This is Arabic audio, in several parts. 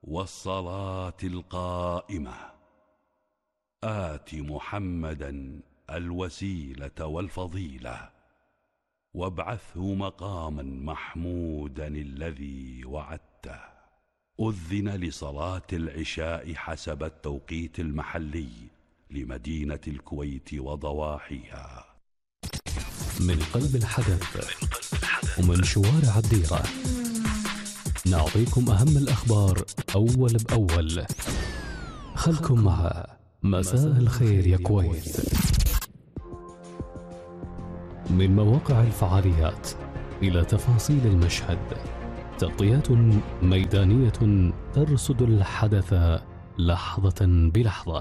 والصلاة القائمة آت محمدا الوسيلة والفضيلة وابعثه مقاما محمودا الذي وعدته. أذن لصلاة العشاء حسب التوقيت المحلي لمدينة الكويت وضواحيها. من قلب الحدث ومن شوارع الديرة نعطيكم أهم الأخبار أول بأول. خلكم مع مساء الخير يا كويت. من مواقع الفعاليات إلى تفاصيل المشهد، تغطيات ميدانية ترصد الحدث لحظة بلحظة.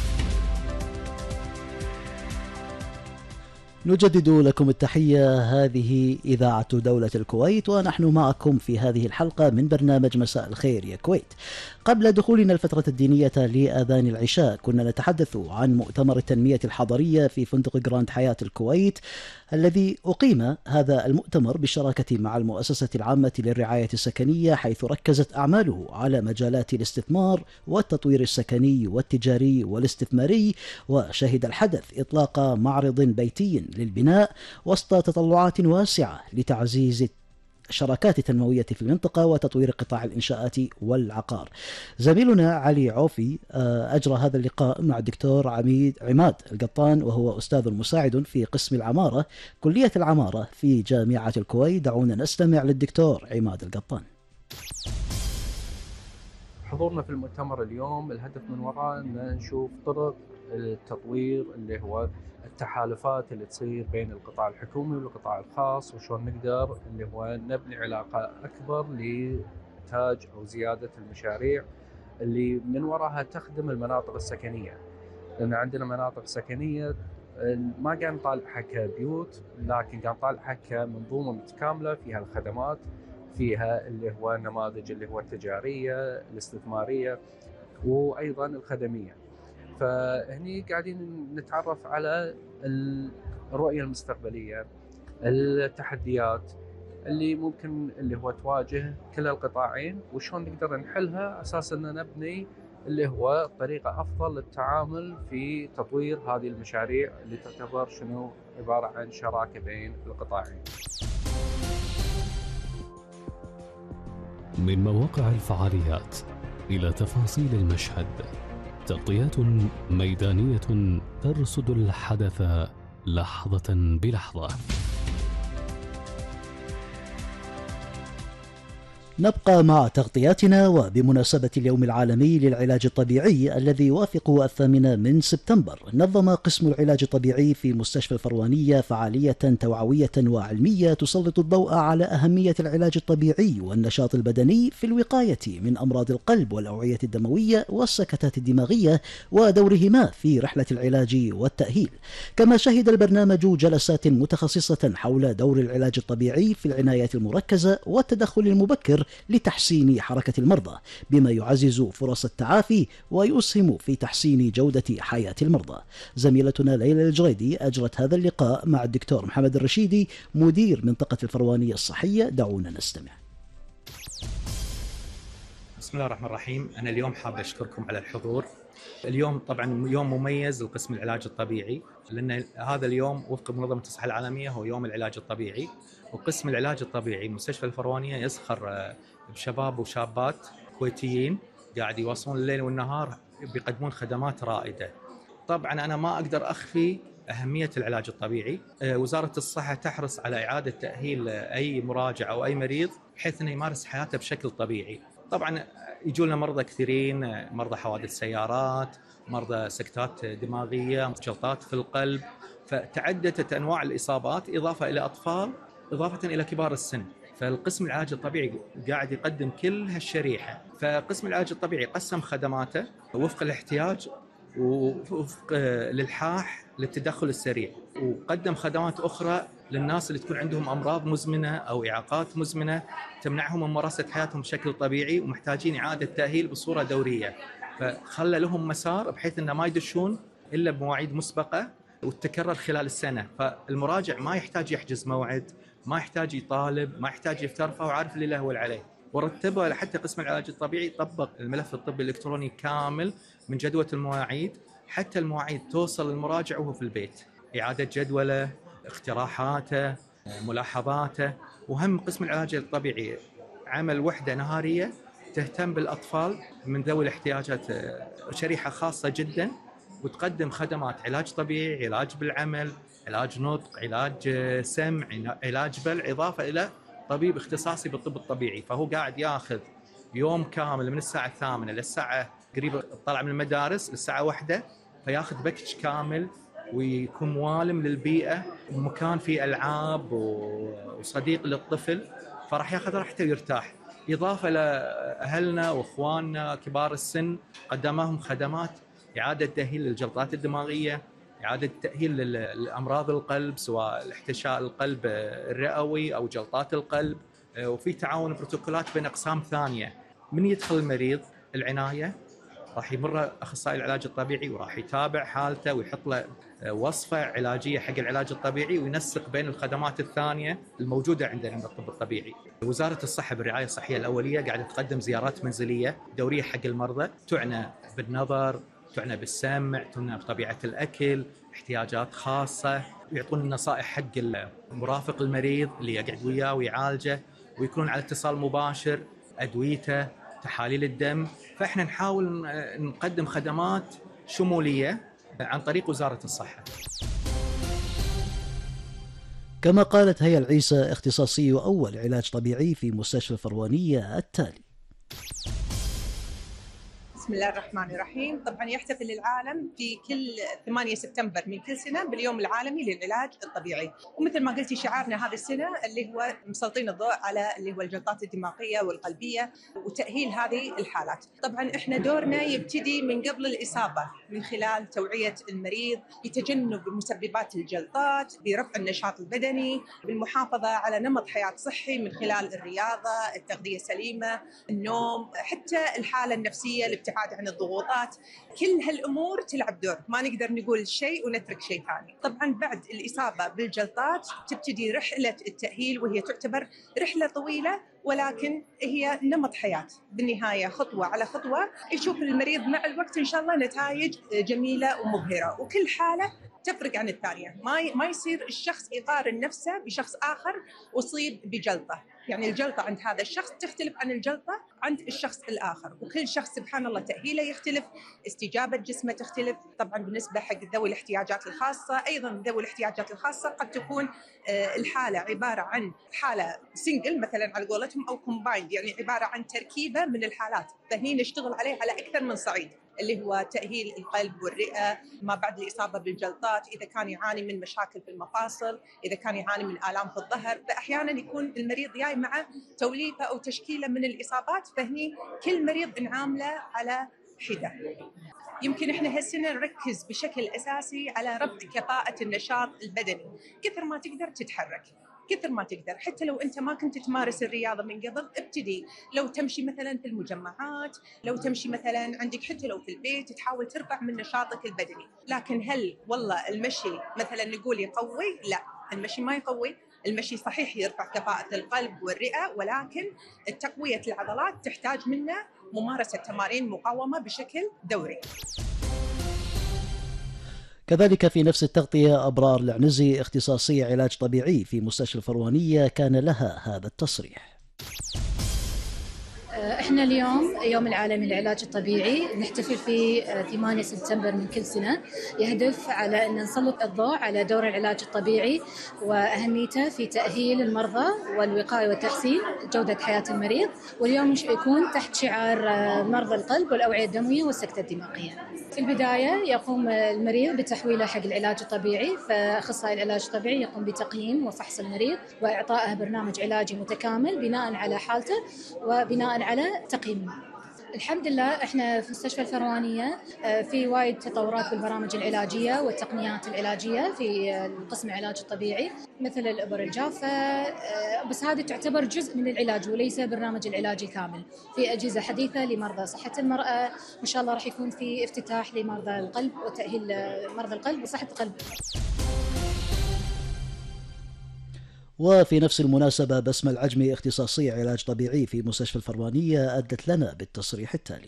نجدد لكم التحية. هذه إذاعة دولة الكويت ونحن معكم في هذه الحلقة من برنامج مساء الخير يا كويت. قبل دخولنا الفترة الدينية لأذان العشاء كنا نتحدث عن مؤتمر التنمية الحضرية في فندق جراند حياة الكويت، الذي أقيم هذا المؤتمر بالشراكة مع المؤسسة العامة للرعاية السكنية، حيث ركزت أعماله على مجالات الاستثمار والتطوير السكني والتجاري والاستثماري. وشهد الحدث إطلاق معرض بيتي للبناء وسط تطلعات واسعة لتعزيز الشراكات التنموية في المنطقة وتطوير قطاع الإنشاءات والعقار. زميلنا علي عوفي أجرى هذا اللقاء مع الدكتور عماد القطان، وهو أستاذ مساعد في قسم العمارة كلية العمارة في جامعة الكويت. دعونا نستمع للدكتور عماد القطان. حضورنا في المؤتمر اليوم الهدف من وراء أن نشوف طرق التطوير اللي هو التحالفات اللي تصير بين القطاع الحكومي والقطاع الخاص، وشون نقدر اللي هو نبني علاقة أكبر لإنتاج أو زيادة المشاريع اللي من وراها تخدم المناطق السكنية. لأن عندنا مناطق سكنية ما قاعد نطالعها كبيوت، لكن قاعد نطالعها كمنظومة متكاملة فيها الخدمات، فيها اللي هو النماذج اللي هو التجارية الاستثمارية وأيضا الخدمية. فهني قاعدين نتعرف على الرؤية المستقبلية، التحديات اللي ممكن اللي هو تواجه كلا القطاعين، وشون نقدر نحلها أساس أن نبني اللي هو طريقة أفضل للتعامل في تطوير هذه المشاريع اللي تعتبر شنو عبارة عن شراكة بين القطاعين. من مواقع الفعاليات إلى تفاصيل المشهد، تغطيات ميدانية ترصد الحدث لحظة بلحظة. نبقى مع تغطياتنا، وبمناسبة اليوم العالمي للعلاج الطبيعي الذي يوافق 8 سبتمبر، نظم قسم العلاج الطبيعي في مستشفى الفروانية فعالية توعوية وعلمية تسلط الضوء على أهمية العلاج الطبيعي والنشاط البدني في الوقاية من أمراض القلب والأوعية الدموية والسكتات الدماغية ودورهما في رحلة العلاج والتأهيل. كما شهد البرنامج جلسات متخصصة حول دور العلاج الطبيعي في العناية المركزة والتدخل المبكر لتحسين حركة المرضى، بما يعزز فرص التعافي ويسهم في تحسين جودة حياة المرضى. زميلتنا ليلى الجريدي أجرت هذا اللقاء مع الدكتور محمد الرشيدي مدير منطقة الفروانية الصحية. دعونا نستمع. بسم الله الرحمن الرحيم. أنا اليوم حاب أشكركم على الحضور. اليوم طبعا يوم مميز لقسم العلاج الطبيعي، لأن هذا اليوم وفق منظمة الصحة العالمية هو يوم العلاج الطبيعي، وقسم العلاج الطبيعي مستشفى الفروانية يزخر بشباب وشابات كويتيين قاعد يواصلون الليل والنهار بيقدمون خدمات رائدة. طبعا أنا ما أقدر أخفي أهمية العلاج الطبيعي. وزارة الصحة تحرص على إعادة تأهيل أي مراجع أو أي مريض بحيث أنه يمارس حياته بشكل طبيعي. طبعا يجونا مرضى كثيرين، مرضى حوادث سيارات، مرضى سكتات دماغية، جلطات في القلب، فتعددت أنواع الإصابات إضافة إلى أطفال، إضافة إلى كبار السن. فالقسم العلاج الطبيعي قاعد يقدم كل هالشريحة. فقسم العلاج الطبيعي قسم خدماته وفق الاحتياج ووفق الإلحاح للتدخل السريع، وقدم خدمات أخرى للناس اللي تكون عندهم أمراض مزمنة أو إعاقات مزمنة تمنعهم من ممارسة حياتهم بشكل طبيعي ومحتاجين إعادة تأهيل بصورة دورية. فخلى لهم مسار بحيث أنه ما يدشون إلا بمواعيد مسبقة وتتكرر خلال السنة. فالمراجع ما يحتاج يحجز موعد، ما يحتاج يطالب، ما يحتاج يفترفه، وعارف اللي له واللي عليه. ورتبوا حتى قسم العلاج الطبيعي طبق الملف الطبي الإلكتروني كامل من جدولة المواعيد، حتى المواعيد توصل للمراجع وهو في البيت، إعادة جدوله، اقتراحاته، ملاحظاته. وهم قسم العلاج الطبيعي عمل وحدة نهارية تهتم بالأطفال من ذوي الاحتياجات، شريحة خاصة جدا، وتقدم خدمات علاج طبيعي، علاج بالعمل، علاج نطق، علاج سمع، علاج بلع، إضافة إلى طبيب اختصاصي بالطب الطبيعي. فهو قاعد ياخذ يوم كامل من الساعة 8 للساعة قريبة طلع من المدارس للساعة 1، فياخذ باكج كامل ويكون موالم للبيئة ومكان فيه ألعاب وصديق للطفل، فراح ياخذ راحته ويرتاح. إضافة لأهلنا وإخواننا كبار السن قدمهم خدمات إعادة تأهيل للجلطات الدماغية، إعادة تأهيل لأمراض القلب سواء الاحتشاء القلب الرئوي أو جلطات القلب، وفي تعاون بروتوكولات بين أقسام ثانية. من يدخل المريض العناية راح يمر أخصائي العلاج الطبيعي وراح يتابع حالته ويحط له وصفة علاجية حق العلاج الطبيعي، وينسق بين الخدمات الثانية الموجودة عندنا من الطب الطبيعي. وزارة الصحة بالرعاية الصحية الأولية قاعدة تقدم زيارات منزلية دورية حق المرضى، تعنى بالنظر، تعنى بالسمع، تعنى بطبيعة الأكل، احتياجات خاصة، ويعطون النصائح حق المرافق المريض اللي يقعد وياه ويعالجه، ويكونون على اتصال مباشر، أدويته، تحاليل الدم. فإحنا نحاول نقدم خدمات شمولية عن طريق وزارة الصحة. كما قالت هيا العيسى اختصاصي أول علاج طبيعي في مستشفى الفروانية التالي: بسم الله الرحمن الرحيم. طبعا يحتفل العالم في كل 8 سبتمبر من كل سنة باليوم العالمي للعلاج الطبيعي، ومثل ما قلتي شعارنا هذه السنة اللي هو مسلطين الضوء على اللي هو الجلطات الدماغية والقلبية وتأهيل هذه الحالات. طبعا احنا دورنا يبتدي من قبل الإصابة من خلال توعية المريض بتجنب مسببات الجلطات، برفع النشاط البدني، بالمحافظة على نمط حياة صحي من خلال الرياضة، التغذية السليمة، النوم، حتى الحالة النفسية، الابتعاد عن الضغوطات. كل هالأمور تلعب دور، ما نقدر نقول شيء ونترك شيء ثاني. طبعا بعد الإصابة بالجلطات تبتدي رحلة التأهيل، وهي تعتبر رحلة طويلة ولكن هي نمط حياة بالنهاية، خطوة على خطوة يشوف المريض مع الوقت إن شاء الله نتائج جميلة ومبهرة، وكل حالة تفرق عن الثانية. ما يصير الشخص يقارن نفسه بشخص آخر ويصيب بجلطة، يعني الجلطة عند هذا الشخص تختلف عن الجلطة عند الشخص الآخر، وكل شخص سبحان الله تأهيله يختلف، استجابة جسمه تختلف. طبعا بالنسبة حق ذوي الاحتياجات الخاصة، أيضا ذوي الاحتياجات الخاصة قد تكون الحالة عبارة عن حالة سنجل مثلا على قولتهم أو كومبايند، يعني عبارة عن تركيبة من الحالات، فهني نشتغل عليه على أكثر من صعيد، اللي هو تأهيل القلب والرئة ما بعد الإصابة بالجلطات، إذا كان يعاني من مشاكل في المفاصل، إذا كان يعاني من آلام في الظهر، فأحيانا يكون المريض جاي مع توليفة أو تشكيلة من الإصابات، فهني كل مريض نعامله على حدة. يمكن إحنا هالسنة نركز بشكل أساسي على رفع كفاءة النشاط البدني، كثر ما تقدر تتحرك، كثر ما تقدر، حتى لو أنت ما كنت تمارس الرياضة من قبل ابتدي، لو تمشي مثلا في المجمعات، لو تمشي مثلا عندك، حتى لو في البيت تحاول ترفع من نشاطك البدني. لكن هل والله المشي مثلا نقول يقوي؟ لا، المشي ما يقوي. المشي صحيح يرفع كفاءة القلب والرئة، ولكن تقوية العضلات تحتاج منا ممارسة تمارين مقاومة بشكل دوري. كذلك في نفس التغطية أبرار العنزي اختصاصية علاج طبيعي في مستشفى الفروانية كان لها هذا التصريح: احنا اليوم يوم العالمي للعلاج الطبيعي نحتفل في 8 سبتمبر من كل سنة، يهدف على أن نسلط الضوء على دور العلاج الطبيعي وأهميته في تأهيل المرضى والوقاية وتحسين جودة حياة المريض. واليوم يكون تحت شعار مرضى القلب والأوعية الدموية والسكتة الدماغية. في البداية يقوم المريض بتحويله حق العلاج الطبيعي، فأخصائي العلاج الطبيعي يقوم بتقييم وفحص المريض وإعطائه برنامج علاجي متكامل بناء على حالته وبناء على تقييمه. الحمد لله احنا في مستشفى الفروانية في وايد تطورات بالبرامج العلاجية والتقنيات العلاجية في قسم العلاج الطبيعي، مثل الإبر الجافة، بس هذه تعتبر جزء من العلاج وليس برنامج العلاجي كامل. في أجهزة حديثة لمرضى صحة المرأة، إن شاء الله راح يكون في افتتاح لمرضى القلب وتأهيل مرضى القلب وصحة القلب. وفي نفس المناسبة بسمة العجمي اختصاصية علاج طبيعي في مستشفى الفرمانية أدت لنا بالتصريح التالي.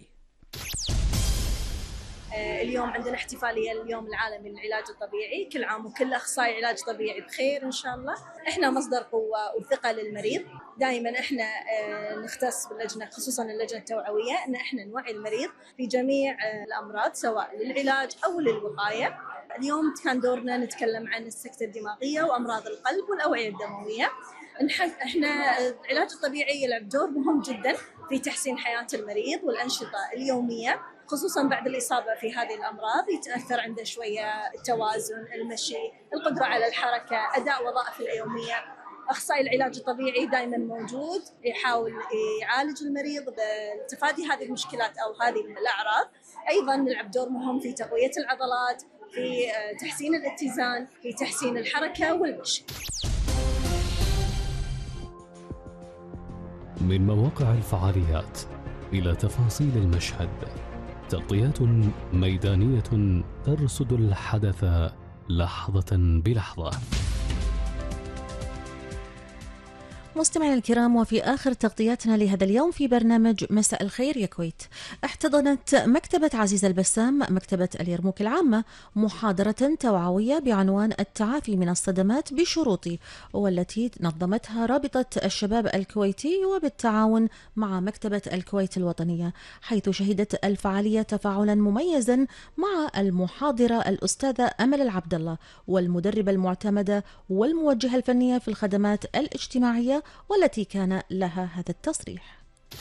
اليوم عندنا احتفالية اليوم العالمي للعلاج الطبيعي، كل عام وكل أخصائي علاج طبيعي بخير إن شاء الله. إحنا مصدر قوة وثقة للمريض، دائما إحنا نختص باللجنة، خصوصا اللجنة التوعوية، إن إحنا نوعي المريض في جميع الأمراض سواء للعلاج أو للوقاية. اليوم كان دورنا نتكلم عن السكتة الدماغية وأمراض القلب والأوعية الدموية. إحنا العلاج الطبيعي يلعب دور مهم جدا في تحسين حياة المريض والأنشطة اليومية، خصوصا بعد الإصابة في هذه الأمراض يتأثر عنده شوية التوازن، المشي، القدرة على الحركة، أداء وظائف اليومية. أخصائي العلاج الطبيعي دائما موجود يحاول يعالج المريض بتفادي هذه المشكلات أو هذه الأعراض. أيضا نلعب دور مهم في تقوية العضلات، في تحسين الاتزان، في تحسين الحركة والمشي. من مواقع الفعاليات إلى تفاصيل المشهد، تغطيات ميدانية ترصد الحدث لحظة بلحظة. مستمعينا الكرام، وفي آخر تغطياتنا لهذا اليوم في برنامج مساء الخير يا كويت، احتضنت مكتبة عزيز البسام مكتبة اليرموك العامة محاضرة توعوية بعنوان التعافي من الصدمات بشروطي، والتي نظمتها رابطة الشباب الكويتي وبالتعاون مع مكتبة الكويت الوطنية، حيث شهدت الفعالية تفاعلا مميزا مع المحاضرة الأستاذة أمل العبد الله والمدربة المعتمدة والموجهة الفنية في الخدمات الاجتماعية، والتي كان لها هذا التصريح.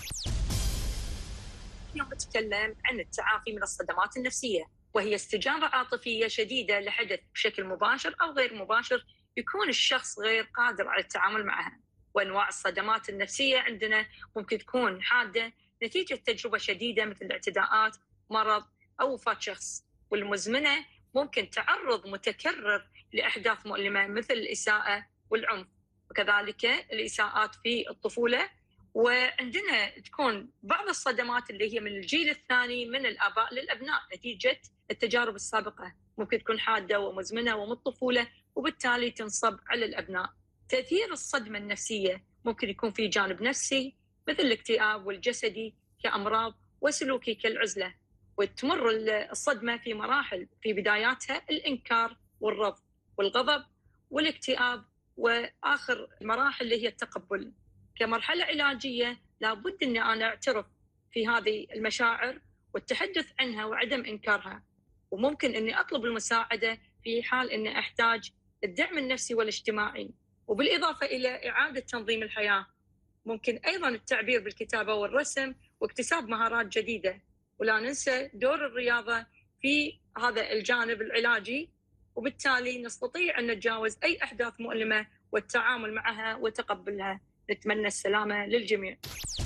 اليوم بتكلم عن التعافي من الصدمات النفسية، وهي استجابة عاطفية شديدة لحدث بشكل مباشر أو غير مباشر يكون الشخص غير قادر على التعامل معها. وأنواع الصدمات النفسية عندنا ممكن تكون حادة نتيجة تجربة شديدة مثل الاعتداءات، مرض أو وفاة شخص، والمزمنة ممكن تعرض متكرر لأحداث مؤلمة مثل الإساءة والعنف، وكذلك الإساءات في الطفولة. وعندنا تكون بعض الصدمات اللي هي من الجيل الثاني من الآباء للأبناء نتيجة التجارب السابقة، ممكن تكون حادة ومزمنة ومن الطفولة، وبالتالي تنصب على الأبناء. تأثير الصدمة النفسية ممكن يكون في جانب نفسي مثل الاكتئاب، والجسدي كأمراض، وسلوكي كالعزلة. وتمر الصدمة في مراحل، في بداياتها الإنكار والرفض والغضب والاكتئاب، وآخر مراحل اللي هي التقبل. كمرحلة علاجية لابد أني أنا أعترف في هذه المشاعر والتحدث عنها وعدم إنكارها، وممكن أني أطلب المساعدة في حال أني أحتاج الدعم النفسي والاجتماعي، وبالإضافة إلى إعادة تنظيم الحياة. ممكن أيضا التعبير بالكتابة والرسم واكتساب مهارات جديدة، ولا ننسى دور الرياضة في هذا الجانب العلاجي، وبالتالي نستطيع أن نتجاوز أي أحداث مؤلمة والتعامل معها وتقبلها. نتمنى السلامة للجميع.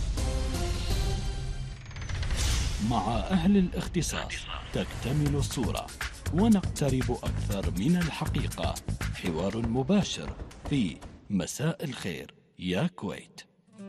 مع أهل الاختصاص تكتمل الصورة ونقترب أكثر من الحقيقة. حوار مباشر في مساء الخير يا كويت.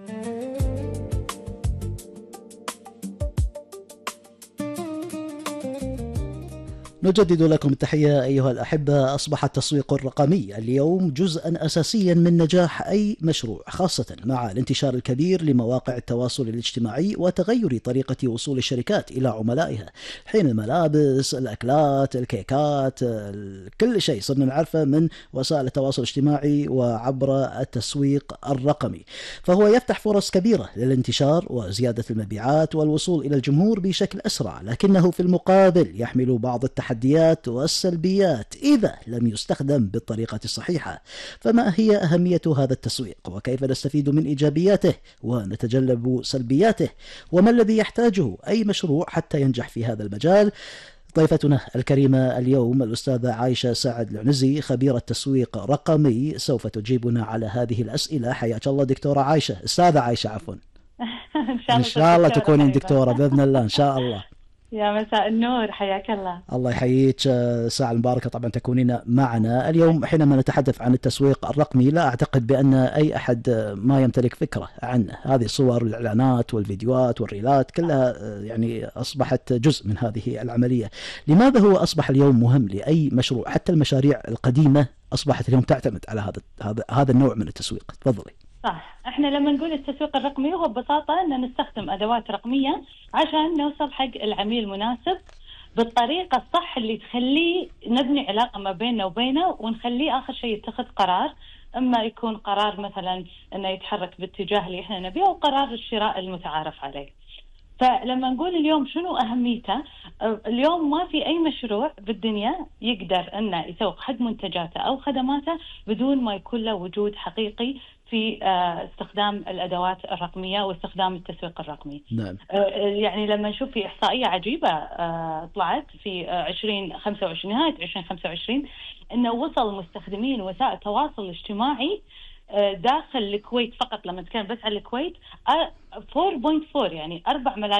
نجدد لكم التحية أيها الأحبة. أصبح التسويق الرقمي اليوم جزءا أساسيا من نجاح أي مشروع، خاصة مع الانتشار الكبير لمواقع التواصل الاجتماعي وتغير طريقة وصول الشركات إلى عملائها، حين الملابس، الأكلات، الكيكات، كل شيء صرنا نعرفه من وسائل التواصل الاجتماعي وعبر التسويق الرقمي، فهو يفتح فرص كبيرة للانتشار وزيادة المبيعات والوصول إلى الجمهور بشكل أسرع، لكنه في المقابل يحمل بعض التحديات والسلبيات إذا لم يستخدم بالطريقة الصحيحة. فما هي أهمية هذا التسويق، وكيف نستفيد من إيجابياته ونتجنب سلبياته، وما الذي يحتاجه أي مشروع حتى ينجح في هذا المجال؟ ضيفتنا الكريمة اليوم الأستاذة عايشة سعد العنزي، خبيرة تسويق رقمي، سوف تجيبنا على هذه الأسئلة. حياك الله دكتورة عايشة، أستاذة عايشة عفوا. إن شاء الله تكونين دكتورة بإذن الله إن شاء الله. يا مساء النور، حياك الله. الله يحييك، ساعة المباركة طبعا تكونين معنا اليوم. حينما نتحدث عن التسويق الرقمي لا أعتقد بأن أي أحد ما يمتلك فكرة عنه. هذه الصور والإعلانات والفيديوهات والريلات كلها يعني أصبحت جزء من هذه العملية. لماذا هو أصبح اليوم مهم لأي مشروع، حتى المشاريع القديمة أصبحت اليوم تعتمد على هذا النوع من التسويق. تفضلي. صح، احنا لما نقول التسويق الرقمي هو ببساطة ان نستخدم ادوات رقمية عشان نوصل حق العميل المناسب بالطريقة الصح اللي تخليه نبني علاقة ما بيننا وبينه، ونخليه آخر شيء يتخذ قرار، إما يكون قرار مثلا إنه يتحرك باتجاه اللي إحنا نبيه، أو قرار الشراء المتعارف عليه. فلما نقول اليوم شنو أهميته، اليوم ما في أي مشروع بالدنيا يقدر إنه يسوق حق منتجاته أو خدماته بدون ما يكون له وجود حقيقي في استخدام الأدوات الرقمية واستخدام التسويق الرقمي. نعم. يعني لما نشوف في إحصائية عجيبة طلعت في 2025 نهاية 2025 إنه وصل مستخدمين وسائل التواصل الاجتماعي داخل الكويت فقط، لما نتكلم بس عن الكويت 4.4 يعني 4 ملايين